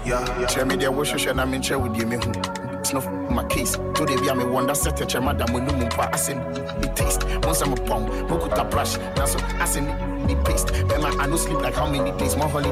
Yeah. Tell me their wish and I'm in chair with you. It's not my case. Today we are me wonder set a chair, madam. When no more pass in the taste. Once I'm a pound, Mokuta brush. Now so I send the paste. Then I no sleep like how many days. More holiday